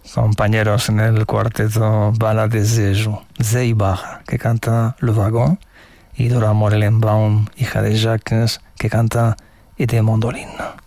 compañeros en el cuarteto Bala Desejo, Zeibar, que canta Le Wagon, y Dora Morellenbaum, hija de Jacques, que canta Et des mandolines.